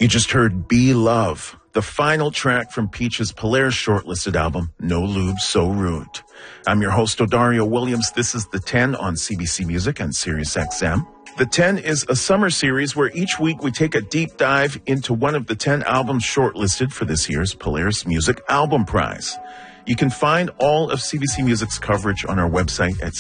You just heard Be Love, the final track from Peach's Polaris shortlisted album, No Lube, So Rude. I'm your host, Odario Williams. This is The 10 on CBC Music and SiriusXM. The 10 is a summer series where each week we take a deep dive into one of the 10 albums shortlisted for this year's Polaris Music Album Prize. You can find all of CBC Music's coverage on our website at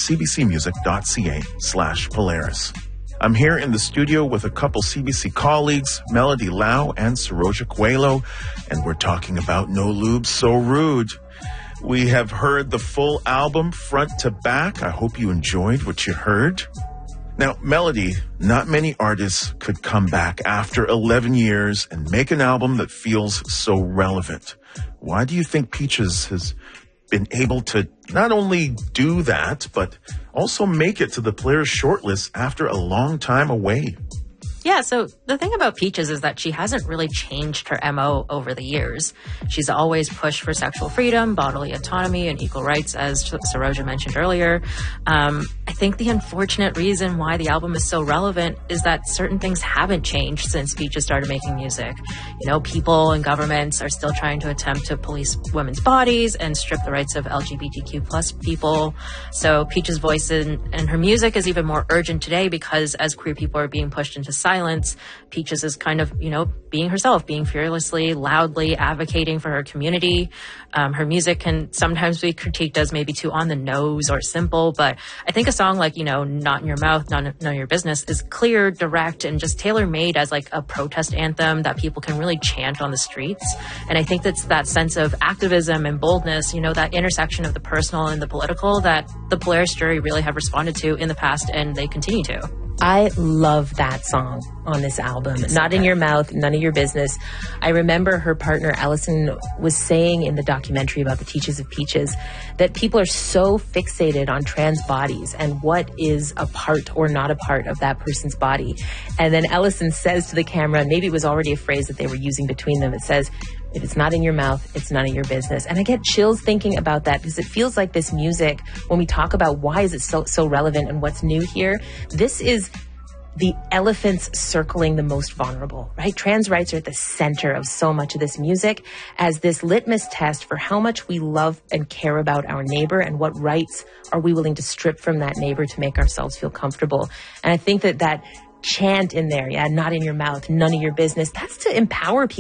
cbcmusic.ca/Polaris. I'm here in the studio with a couple CBC colleagues, Melody Lau and Saroja Coelho, and we're talking about No Lube, So Rude. We have heard the full album front to back. I hope you enjoyed what you heard. Now, Melody, not many artists could come back after 11 years and make an album that feels so relevant. Why do you think Peaches has been able to not only do that, but also make it to the Polaris shortlist after a long time away? Yeah, so the thing about Peaches is that she hasn't really changed her MO over the years. She's always pushed for sexual freedom, bodily autonomy, and equal rights, as Saroja mentioned earlier. I think the unfortunate reason why the album is so relevant is that certain things haven't changed since Peaches started making music. You know, people and governments are still trying to attempt to police women's bodies and strip the rights of LGBTQ plus people. So Peaches' voice and her music is even more urgent today because as queer people are being pushed into silence, Peaches is kind of, being herself, being fearlessly, loudly advocating for her community. Her music can sometimes be critiqued as maybe too on the nose or simple, but I think a song like, Not in Your Mouth, None of Your Business is clear, direct, and just tailor-made as like a protest anthem that people can really chant on the streets. And I think that's that sense of activism and boldness, that intersection of the personal and the political that the Polaris jury really have responded to in the past, and they continue to. I love that song on this album. Not in Your Mouth, None of Your Business. I remember her partner, Allison, was saying in the documentary about the Teachers of Peaches that people are so fixated on trans bodies and what is a part or not a part of that person's body. And then Allison says to the camera, and maybe it was already a phrase that they were using between them, it says, if it's not in your mouth, it's none of your business. And I get chills thinking about that because it feels like this music, when we talk about why is it so relevant and what's new here, this is the elephants circling the most vulnerable, right? Trans rights are at the center of so much of this music as this litmus test for how much we love and care about our neighbor and what rights are we willing to strip from that neighbor to make ourselves feel comfortable. And I think that chant in there, not in your mouth, none of your business, that's to empower people.